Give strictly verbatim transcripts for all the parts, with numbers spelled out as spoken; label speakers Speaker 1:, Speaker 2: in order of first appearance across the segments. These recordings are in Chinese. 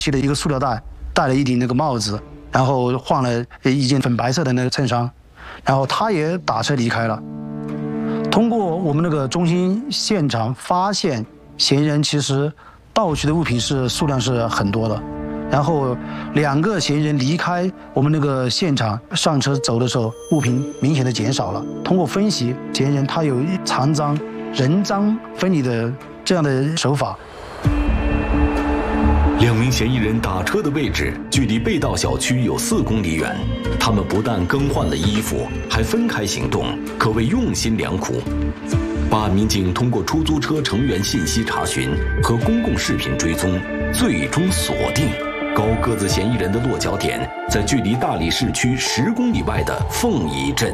Speaker 1: 系了一个塑料袋，戴了一顶那个帽子，然后换了一件粉白色的那个衬衫，然后他也打车离开了。通过我们那个中心现场发现，嫌疑人其实盗取的物品是数量是很多的。然后两个嫌疑人离开我们那个现场上车走的时候，物品明显的减少了。通过分析，嫌疑人他有藏赃人赃分离的这样的手法。
Speaker 2: 两名嫌疑人打车的位置距离被盗小区有四公里远，他们不但更换了衣服，还分开行动，可谓用心良苦。办案民警通过出租车成员信息查询和公共视频追踪，最终锁定高个子嫌疑人的落脚点在距离大理市区十公里外的凤仪镇。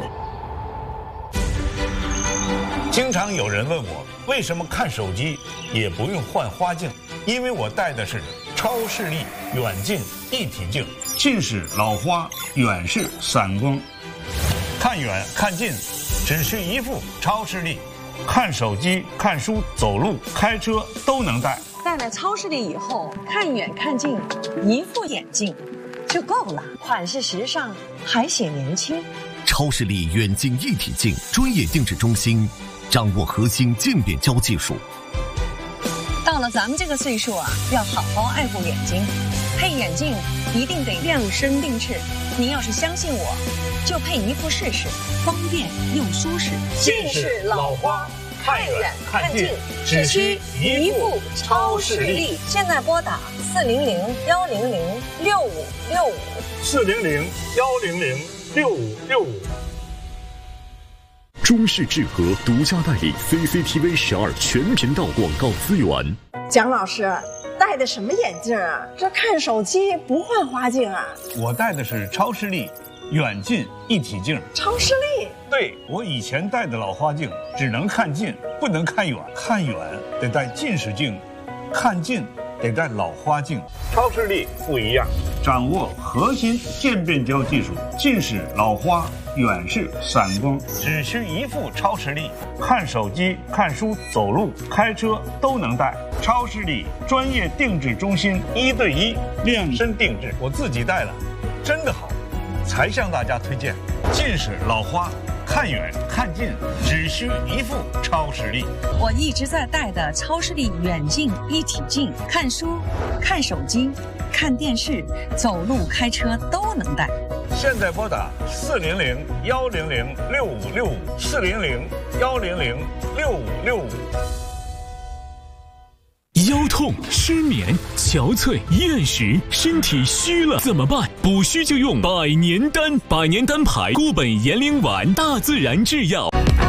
Speaker 3: 经常有人问我，为什么看手机也不用换花镜？因为我戴的是超视力远近一体镜，近视、老花，远视、散光，看远看近只需一副超视力，看手机、看书、走路、开车都能戴。
Speaker 4: 戴了超视力以后，看远看近，一副眼镜就够了，款式时尚，还显年轻。
Speaker 5: 超视力远近一体镜专业定制中心，掌握核心渐变焦技术。
Speaker 4: 到了咱们这个岁数啊，要好好爱护眼睛，配眼镜一定得量身定制。您要是相信我，就配一副试试，方便又舒适。
Speaker 3: 近视、老花，看远看近，只需一副超视力。
Speaker 4: 现在拨打四零零幺零零六五六五，
Speaker 3: 四零零幺零零六五六五。
Speaker 6: 中视智和独家代理 C C T V 十二全频道广告资源。
Speaker 7: 蒋老师戴的什么眼镜啊？这看手机不换花镜啊？
Speaker 3: 我戴的是超视力远近一体镜。
Speaker 7: 超视力？
Speaker 3: 对，我以前戴的老花镜只能看近，不能看远。看远得戴近视镜，看近得戴老花镜。超视力不一样，掌握核心渐变焦技术，近视、老花、远视、散光，只需一副超视力，看手机、看书、走路、开车都能戴。超视力专业定制中心，一对一量身定制，我自己戴了，真的好，才向大家推荐。近视、老花，看远看近只需一副超视力。
Speaker 4: 我一直在戴的超视力远近一体镜，看书、看手机、看电视、走路、开车都能戴。
Speaker 3: 现在拨打四零零幺零零六五六五，四零零幺零零六五六五。
Speaker 6: 腰痛、失眠、憔悴、厌食，身体虚了怎么办？补虚就用百年丹，百年丹牌固本延龄丸，大自然制药。